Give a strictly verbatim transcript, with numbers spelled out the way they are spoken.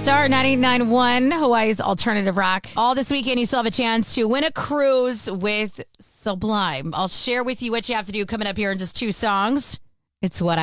Star ninety-nine point one, Hawaii's alternative rock. All this weekend, you still have a chance to win a cruise with Sublime. I'll share with you what you have to do coming up here in just two songs. It's what I